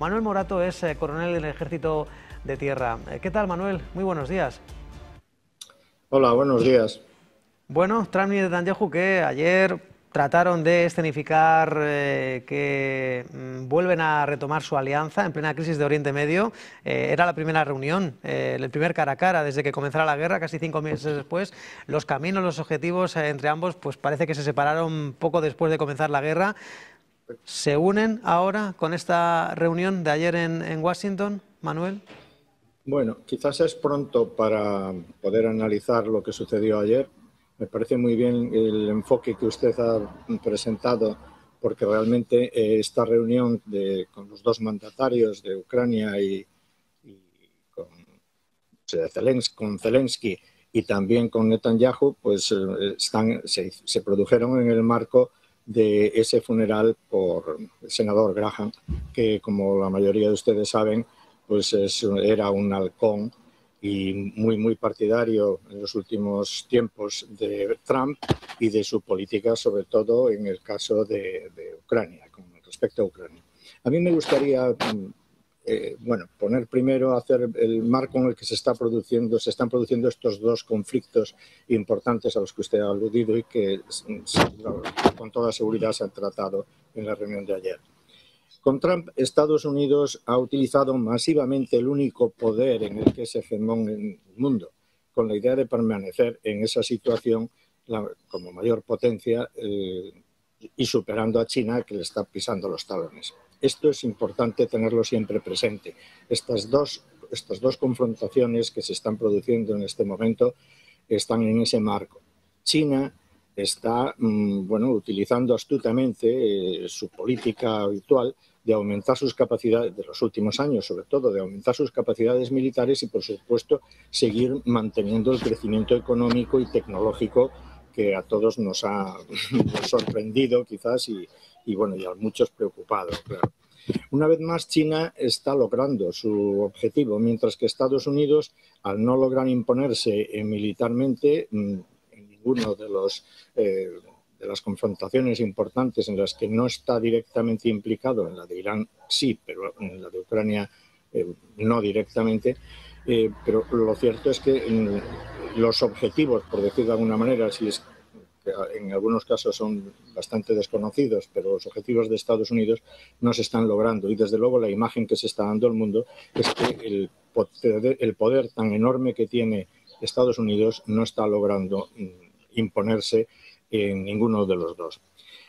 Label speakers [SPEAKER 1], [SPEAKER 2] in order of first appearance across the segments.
[SPEAKER 1] Manuel Morato es coronel del Ejército de Tierra. ¿Qué tal, Manuel? Muy buenos días.
[SPEAKER 2] Hola, buenos días.
[SPEAKER 1] Bueno, Trump y Netanyahu, que ayer trataron de escenificar que vuelven a retomar su alianza en plena crisis de Oriente Medio. Era la primera reunión, el primer cara a cara desde que comenzara la guerra, casi 5 meses después. Los caminos, los objetivos entre ambos, pues parece que se separaron poco después de comenzar la guerra. ¿Se unen ahora con esta reunión de ayer en Washington, Manuel?
[SPEAKER 2] Bueno, quizás es pronto para poder analizar lo que sucedió ayer. Me parece muy bien el enfoque que usted ha presentado, porque realmente esta reunión con los dos mandatarios de Ucrania y con, con Zelensky y también con Netanyahu, pues se produjeron en el marco de ese funeral por el senador Graham, que, como la mayoría de ustedes saben, pues era un halcón y muy partidario en los últimos tiempos de Trump y de su política, sobre todo en el caso de Ucrania, con respecto a Ucrania. A mí me gustaría poner primero, hacer el marco en el que se están produciendo estos dos conflictos importantes a los que usted ha aludido y que con toda seguridad se han tratado en la reunión de ayer. Con Trump, Estados Unidos ha utilizado masivamente el único poder en el que es hegemón en el mundo, con la idea de permanecer en esa situación como mayor potencia y superando a China, que le está pisando los talones. Esto es importante tenerlo siempre presente. Estas dos confrontaciones que se están produciendo en este momento están en ese marco. China está utilizando astutamente su política habitual de aumentar sus capacidades, de los últimos años sobre todo, de aumentar sus capacidades militares y, por supuesto, seguir manteniendo el crecimiento económico y tecnológico que a todos nos ha sorprendido quizás y a muchos preocupado, claro. Una vez más, China está logrando su objetivo, mientras que Estados Unidos, al no lograr imponerse militarmente en ninguno de las confrontaciones importantes en las que no está directamente implicado, en la de Irán sí, pero en la de Ucrania no directamente, pero lo cierto es que los objetivos, por decir de alguna manera, si es que en algunos casos son bastante desconocidos, pero los objetivos de Estados Unidos no se están logrando y, desde luego, la imagen que se está dando al mundo es que el poder tan enorme que tiene Estados Unidos no está logrando imponerse en ninguno de los dos.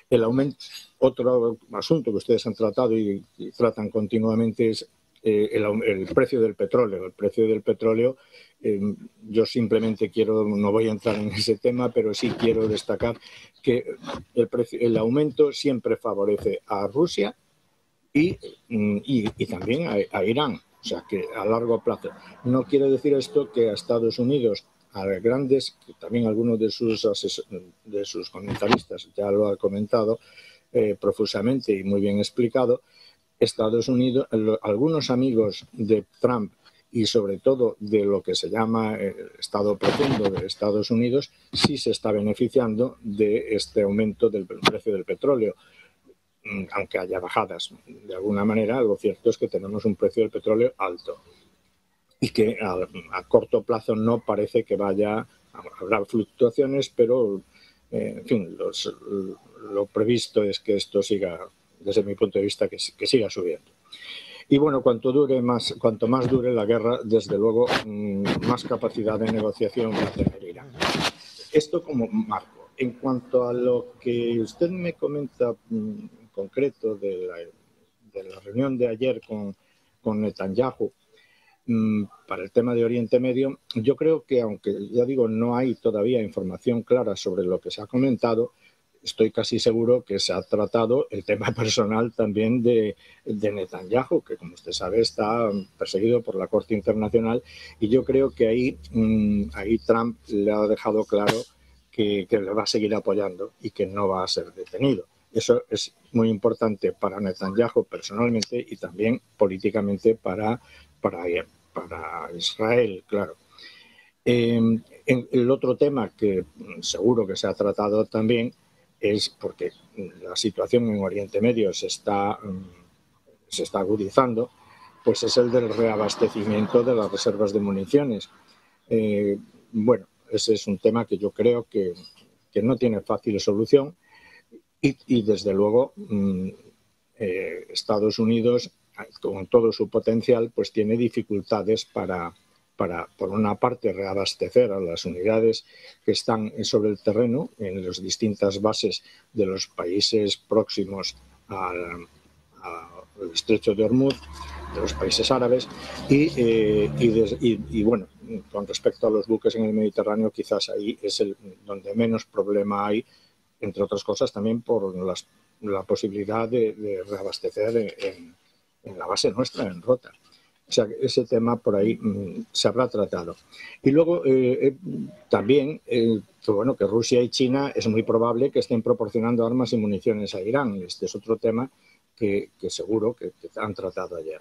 [SPEAKER 2] Otro asunto que ustedes han tratado y tratan continuamente es el precio del petróleo. El precio del petróleo, yo simplemente no voy a entrar en ese tema, pero sí quiero destacar que el aumento siempre favorece a Rusia y también a Irán, o sea que a largo plazo. No quiere decir esto que a Estados Unidos, a grandes, que también algunos de sus comentaristas ya lo han comentado profusamente y muy bien explicado, Estados Unidos, algunos amigos de Trump y sobre todo de lo que se llama el Estado profundo de Estados Unidos, sí se está beneficiando de este aumento del precio del petróleo, aunque haya bajadas. De alguna manera, lo cierto es que tenemos un precio del petróleo alto y que a corto plazo no parece que habrá fluctuaciones, pero en fin, lo previsto es que esto siga, desde mi punto de vista, que siga subiendo. Y bueno, cuanto más dure la guerra, desde luego, más capacidad de negociación va a tener Irán. Esto como marco. En cuanto a lo que usted me comenta en concreto de la reunión de ayer con Netanyahu, para el tema de Oriente Medio, yo creo que, aunque ya digo, no hay todavía información clara sobre lo que se ha comentado, estoy casi seguro que se ha tratado el tema personal también de Netanyahu, que, como usted sabe, está perseguido por la Corte Internacional, y yo creo que ahí Trump le ha dejado claro que le va a seguir apoyando y que no va a ser detenido. Eso es muy importante para Netanyahu personalmente y también políticamente para Israel, claro. El otro tema que seguro que se ha tratado también es porque la situación en Oriente Medio se está se está agudizando, pues es el del reabastecimiento de las reservas de municiones. Bueno, ese es un tema que yo creo que no tiene fácil solución y desde luego Estados Unidos, con todo su potencial, pues tiene dificultades para, por una parte, reabastecer a las unidades que están sobre el terreno en las distintas bases de los países próximos al estrecho de Hormuz, de los países árabes, y bueno, con respecto a los buques en el Mediterráneo, quizás ahí es donde menos problema hay, entre otras cosas también por la posibilidad de reabastecer en la base nuestra, en Rota. O sea, ese tema por ahí se habrá tratado. Y luego también, bueno, que Rusia y China es muy probable que estén proporcionando armas y municiones a Irán. Este es otro tema que seguro que han tratado ayer.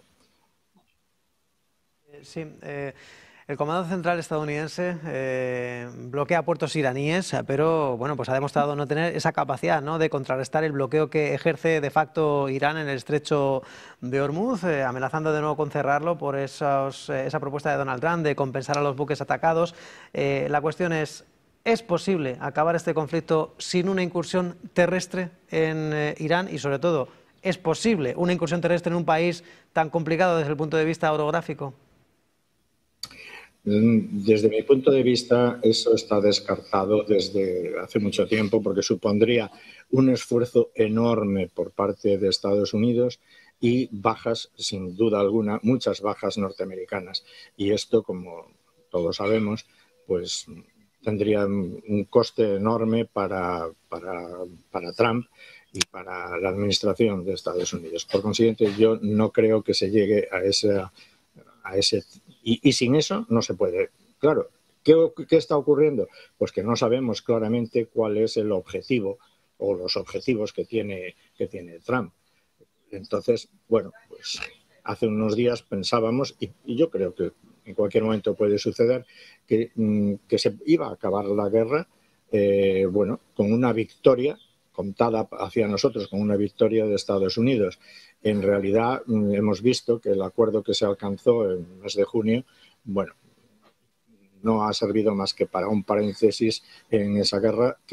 [SPEAKER 1] Sí, el Comando Central estadounidense bloquea puertos iraníes, pero bueno, pues ha demostrado no tener esa capacidad, ¿no?, de contrarrestar el bloqueo que ejerce de facto Irán en el estrecho de Hormuz, amenazando de nuevo con cerrarlo por esa propuesta de Donald Trump de compensar a los buques atacados. La cuestión ¿es posible acabar este conflicto sin una incursión terrestre en Irán? Y sobre todo, ¿es posible una incursión terrestre en un país tan complicado desde el punto de vista orográfico?
[SPEAKER 2] Desde mi punto de vista, eso está descartado desde hace mucho tiempo porque supondría un esfuerzo enorme por parte de Estados Unidos y bajas, sin duda alguna, muchas bajas norteamericanas. Y esto, como todos sabemos, pues tendría un coste enorme para Trump y para la administración de Estados Unidos. Por consiguiente, yo no creo que se llegue a ese... Y sin eso no se puede. Claro, ¿qué está ocurriendo? Pues que no sabemos claramente cuál es el objetivo o los objetivos que tiene Trump. Entonces, bueno, pues hace unos días pensábamos, y yo creo que en cualquier momento puede suceder, que se iba a acabar la guerra, bueno, con una victoria contada hacia nosotros, con una victoria de Estados Unidos. En realidad hemos visto que el acuerdo que se alcanzó en el mes de junio, bueno, no ha servido más que para un paréntesis en esa guerra.